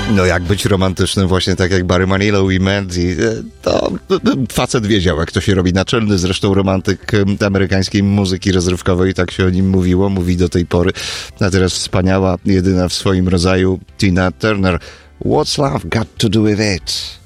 No jak być romantycznym właśnie tak jak Barry Manilow i Mandy, to facet wiedział, jak to się robi. Naczelny zresztą romantyk amerykańskiej muzyki rozrywkowej, tak się o nim mówiło, mówi do tej pory. A teraz wspaniała, jedyna w swoim rodzaju Tina Turner. What's love got to do with it?